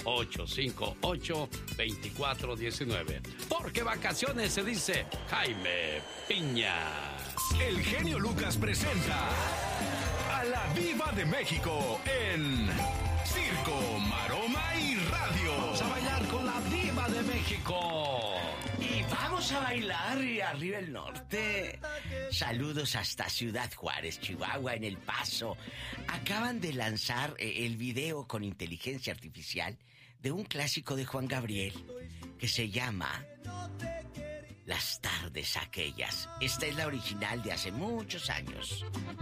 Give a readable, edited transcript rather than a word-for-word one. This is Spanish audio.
858-2419. Porque vacaciones se dice Jaime Piña. El genio Lucas presenta a la Diva de México en Circo, Maroma y Radio. Vamos a bailar con la Diva de México. Y vamos a bailar arriba el norte. Saludos hasta Ciudad Juárez, Chihuahua, en El Paso. Acaban de lanzar el video con inteligencia artificial de un clásico de Juan Gabriel que se llama Las tardes aquellas. Esta es la original de hace muchos años.